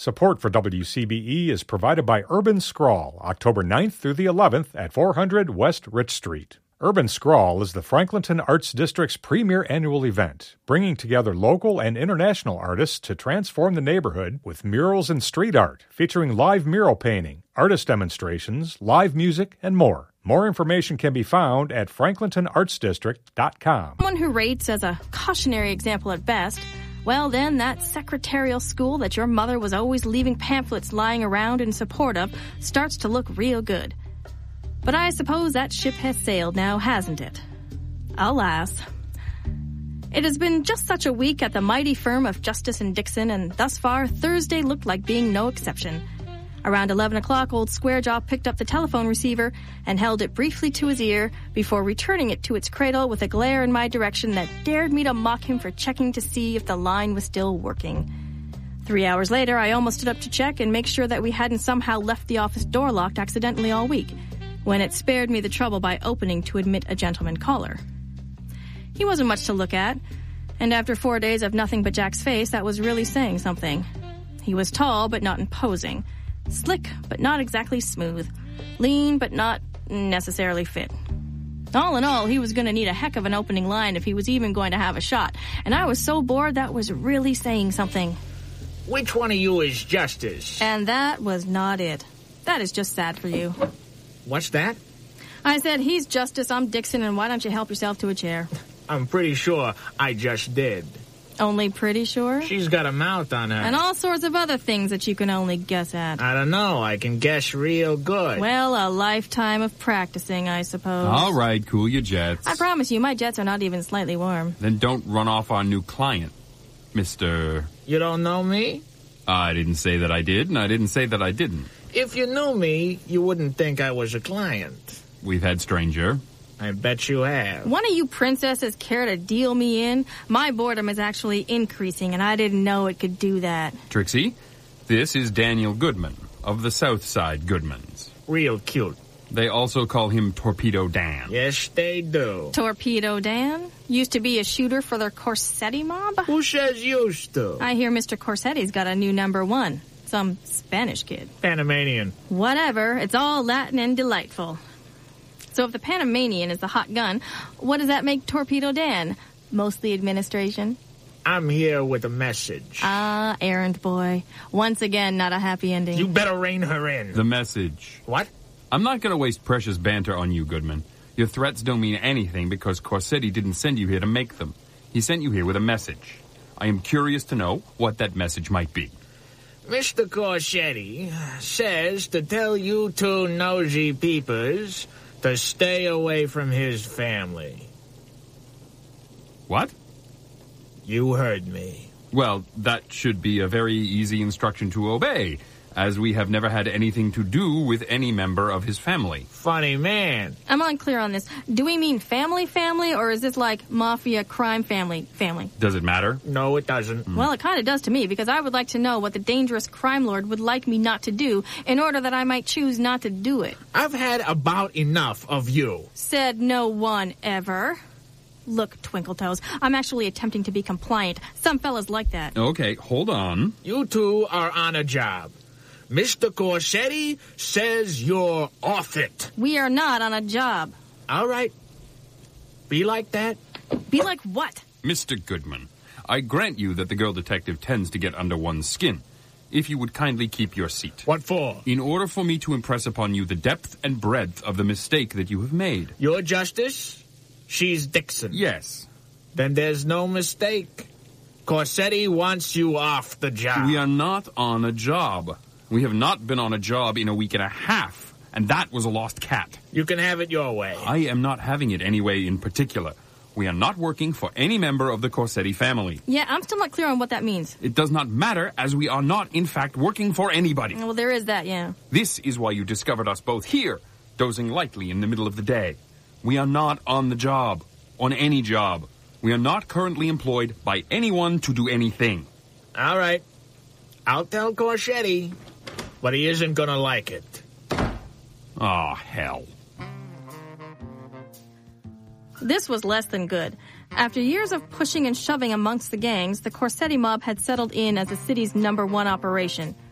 Support for WCBE is provided by Urban Scrawl, October 9th through the 11th at 400 West Rich Street. Urban Scrawl is the Franklinton Arts District's premier annual event, bringing together local and international artists to transform the neighborhood with murals and street art, featuring live mural painting, artist demonstrations, live music, and more. More information can be found at franklintonartsdistrict.com. Someone who rates as a cautionary example at best, well then that secretarial school that your mother was always leaving pamphlets lying around in support of starts to look real good. But I suppose that ship has sailed now, hasn't it? Alas. It has been just such a week at the mighty firm of Justice and Dixon, and thus far, Thursday looked like being no exception. Around 11 o'clock, old Squarejaw picked up the telephone receiver and held it briefly to his ear before returning it to its cradle with a glare in my direction that dared me to mock him for checking to see if the line was still working. 3 hours later, I almost stood up to check and make sure that we hadn't somehow left the office door locked accidentally all week, when it spared me the trouble by opening to admit a gentleman caller. He wasn't much to look at, and after 4 days of nothing but Jack's face, that was really saying something. He was tall but not imposing, slick but not exactly smooth, lean but not necessarily fit. All in all, he was going to need a heck of an opening line if he was even going to have a shot, and I was so bored that was really saying something. Which one of you is Justice? And that was not it. That is just sad for you. What's that? I said, he's Justice, I'm Dixon, and why don't you help yourself to a chair? I'm pretty sure I just did. Only pretty sure? She's got a mouth on her. And all sorts of other things that you can only guess at. I don't know. I can guess real good. Well, a lifetime of practicing, I suppose. All right, cool your jets. I promise you, my jets are not even slightly warm. Then don't run off our new client, Mr. You don't know me? I didn't say that I did, and I didn't say that I didn't. If you knew me, you wouldn't think I was a client. We've had stranger. I bet you have. One of you princesses care to deal me in? My boredom is actually increasing, and I didn't know it could do that. Trixie, this is Daniel Goodman of the South Side Goodmans. Real cute. They also call him Torpedo Dan. Yes, they do. Torpedo Dan? Used to be a shooter for their Corsetti mob? Who says used to? I hear Mr. Corsetti's got a new #1. Some Spanish kid. Panamanian. Whatever. It's all Latin and delightful. So if the Panamanian is the hot gun, what does that make Torpedo Dan? Mostly administration? I'm here with a message. Ah, errand boy. Once again, not a happy ending. You better rein her in. The message. What? I'm not going to waste precious banter on you, Goodman. Your threats don't mean anything because Corsetti didn't send you here to make them. He sent you here with a message. I am curious to know what that message might be. Mr. Corsetti says to tell you two nosy peepers to stay away from his family. What? You heard me. Well, that should be a very easy instruction to obey, as we have never had anything to do with any member of his family. Funny man. I'm unclear on this. Do we mean family, or is this like mafia, crime, family? Does it matter? No, it doesn't. Well, it kind of does to me, because I would like to know what the dangerous crime lord would like me not to do in order that I might choose not to do it. I've had about enough of you. Said no one ever. Look, Twinkletoes, I'm actually attempting to be compliant. Some fellas like that. Okay, hold on. You two are on a job. Mr. Corsetti says you're off it. We are not on a job. All right. Be like that. Be like what? Mr. Goodman, I grant you that the girl detective tends to get under one's skin. If you would kindly keep your seat. What for? In order for me to impress upon you the depth and breadth of the mistake that you have made. You're Justice? She's Dixon. Yes. Then there's no mistake. Corsetti wants you off the job. We are not on a job. We have not been on a job in a week and a half, and that was a lost cat. You can have it your way. I am not having it any way in particular. We are not working for any member of the Corsetti family. Yeah, I'm still not clear on what that means. It does not matter, as we are not, in fact, working for anybody. Well, there is that, yeah. This is why you discovered us both here, dozing lightly in the middle of the day. We are not on the job, on any job. We are not currently employed by anyone to do anything. All right. I'll tell Corsetti, but he isn't going to like it. Oh, hell. This was less than good. After years of pushing and shoving amongst the gangs, the Corsetti mob had settled in as the city's #1 operation.